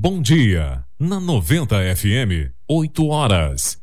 Bom Dia, na 90 FM, 8 horas.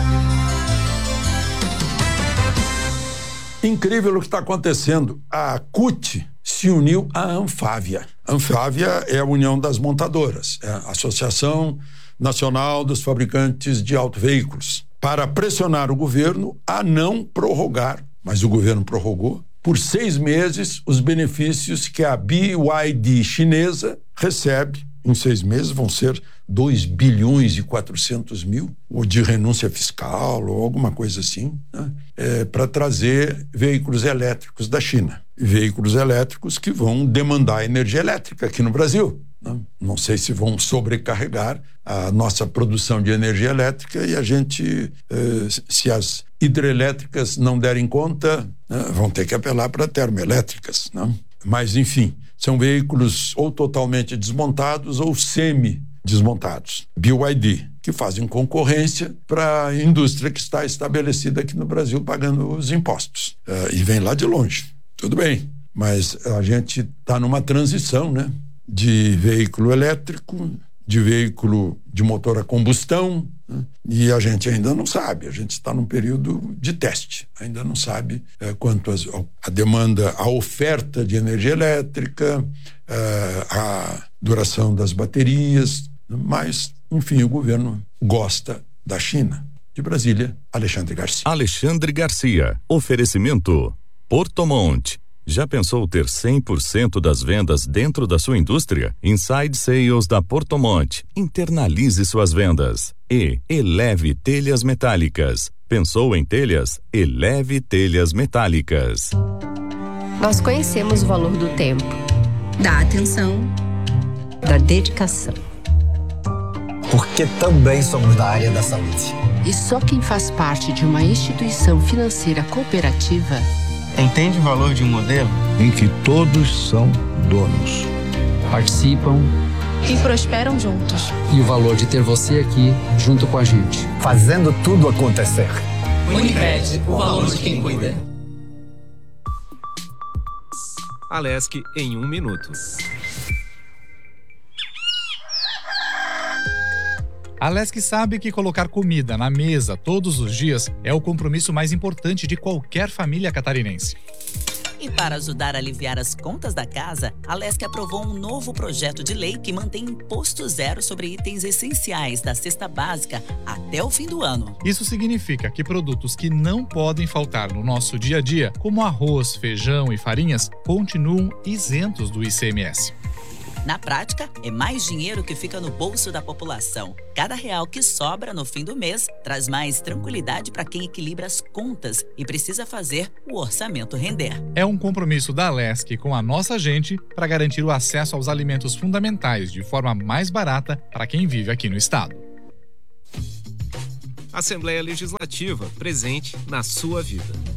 Incrível o que está acontecendo. A CUT se uniu à Anfávia. A Anfávia é a União das Montadoras, é a Associação Nacional dos Fabricantes de Autoveículos, para pressionar o governo a não prorrogar, mas o governo prorrogou, por 6 meses os benefícios que a BYD chinesa recebe. Em 6 meses vão ser 2 bilhões e 400 mil, ou de renúncia fiscal, ou alguma coisa assim, né? Para trazer veículos elétricos da China. Veículos elétricos que vão demandar energia elétrica aqui no Brasil, né? Não sei se vão sobrecarregar a nossa produção de energia elétrica e a gente, se as hidrelétricas não derem conta, né, vão ter que apelar para termoelétricas, né? Mas, enfim, são veículos ou totalmente desmontados ou semi-desmontados. BYD, que fazem concorrência para a indústria que está estabelecida aqui no Brasil pagando os impostos. E vem lá de longe. Tudo bem, mas a gente está numa transição, né? De veículo elétrico, de veículo de motor a combustão, né? E a gente ainda não sabe, a gente está num período de teste, ainda não sabe quanto a demanda, a oferta de energia elétrica, a duração das baterias, mas, enfim, o governo gosta da China. De Brasília, Alexandre Garcia. Alexandre Garcia, oferecimento Porto Monte. Já pensou ter 100% das vendas dentro da sua indústria? Inside Sales da Porto Monte. Internalize suas vendas. E Eleve Telhas Metálicas. Pensou em telhas? Eleve Telhas Metálicas. Nós conhecemos o valor do tempo, da atenção, da dedicação. Porque também somos da área da saúde. E só quem faz parte de uma instituição financeira cooperativa entende o valor de um modelo em que todos são donos, participam e prosperam juntos. E o valor de ter você aqui junto com a gente, fazendo tudo acontecer. Unicred, o valor de quem cuida. Alesc em 1 minuto. A Alesc sabe que colocar comida na mesa todos os dias é o compromisso mais importante de qualquer família catarinense. E para ajudar a aliviar as contas da casa, a Alesc aprovou um novo projeto de lei que mantém imposto zero sobre itens essenciais da cesta básica até o fim do ano. Isso significa que produtos que não podem faltar no nosso dia a dia, como arroz, feijão e farinhas, continuam isentos do ICMS. Na prática, é mais dinheiro que fica no bolso da população. Cada real que sobra no fim do mês traz mais tranquilidade para quem equilibra as contas e precisa fazer o orçamento render. É um compromisso da Alesc com a nossa gente para garantir o acesso aos alimentos fundamentais de forma mais barata para quem vive aqui no estado. Assembleia Legislativa, presente na sua vida.